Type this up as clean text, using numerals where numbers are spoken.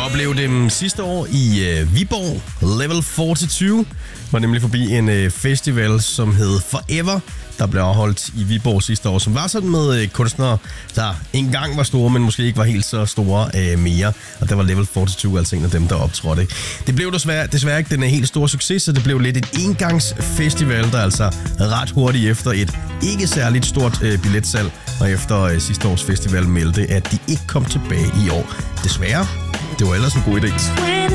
oplevede dem sidste år i Viborg. Level 42 var nemlig forbi en festival, som hed Forever, der blev afholdt i Viborg sidste år, som var sådan med kunstnere, der engang var store, men måske ikke var helt så store mere. Og der var Level 42 altså en af dem, der optrådte. Det blev desværre ikke den helt store succes, så det blev lidt et engangsfestival, der altså ret hurtigt efter et ikke særligt stort billetsalg, og efter sidste års festival meldte, at de ikke kom tilbage i år. Desværre. Det var ellers en god idé.